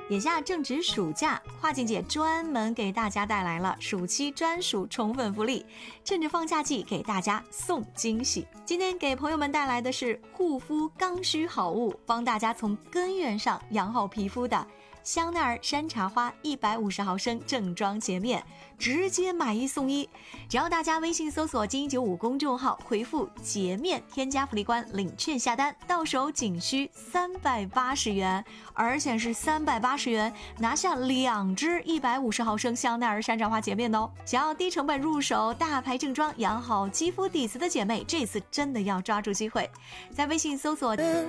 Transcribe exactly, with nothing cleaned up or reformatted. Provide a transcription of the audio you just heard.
眼下正值暑假，跨境姐专门给大家带来了暑期专属宠粉福利，趁着放假季给大家送惊喜。今天给朋友们带来的是护肤刚需好物，帮大家从根源上养好皮肤的香奈儿山茶花一百五十毫升正装洁面，直接买一送一。只要大家微信搜索金一九五公众号，回复洁面添加福利官领券下单，到手仅需三百八十元，而且是三百八十元拿下两支一百五十毫升香奈儿山茶花洁面哦。想要低成本入手大牌正装养好肌肤底子的姐妹，这次真的要抓住机会，在微信搜索